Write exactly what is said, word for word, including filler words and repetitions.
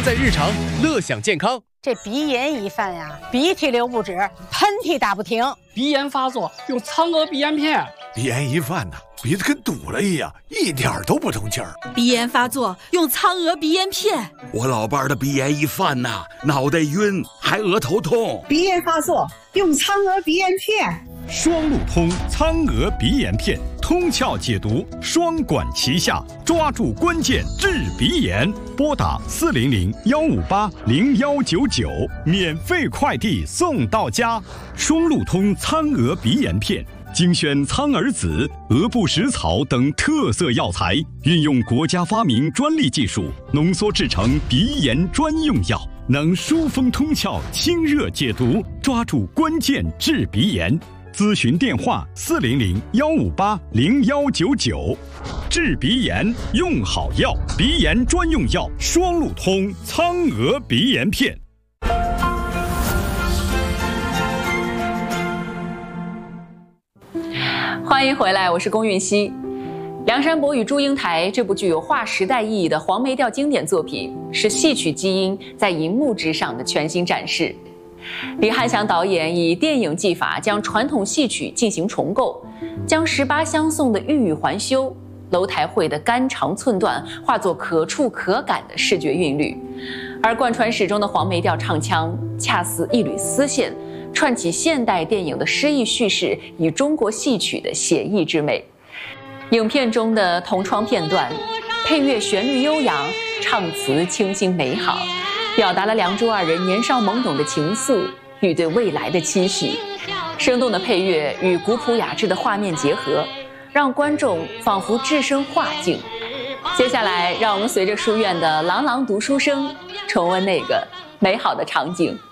在日常，乐享健康。 这鼻炎一犯呀，鼻涕流不止，喷嚏打不停。 鼻炎发作用苍娥鼻炎片。 鼻炎一犯呢，鼻子跟堵了一样，一点都不通气儿。 鼻炎发作用苍娥鼻炎片。 我老伴儿的鼻炎一犯呐，脑袋晕，还额头痛。 鼻炎发作用苍娥鼻炎片。 双路通苍娥鼻炎片，通窍解毒，双管齐下，抓住关键治鼻炎。拨打四零零幺五八零幺九九，免费快递送到家。双路通苍娥鼻炎片，精选苍耳子、鹅不食草等特色药材，运用国家发明专利技术，浓缩制成鼻炎专用药，能疏风通窍、清热解毒，抓住关键治鼻炎。咨询电话：四零零幺五八零幺九九。治鼻炎用好药，鼻炎专用药双路通苍娥鼻炎片。 欢迎回来，我是龚韵希。梁山伯与祝英台这部具有划时代意义的黄梅调经典作品，是戏曲基因在银幕之上的全新展示。李翰祥导演以电影技法将传统戏曲进行重构，将十八相送的欲语还休、楼台会的肝肠寸断化作可触可感的视觉韵律，而贯穿始终的黄梅调唱腔恰似一缕丝线，串起现代电影的诗意叙事与中国戏曲的写意之美。影片中的同窗片段，配乐旋律悠扬，唱词清新美好，表达了梁祝二人年少懵懂的情愫与对未来的期许。生动的配乐与古朴雅致的画面结合，让观众仿佛置身画境。接下来，让我们随着书院的朗朗读书声，重温那个美好的场景。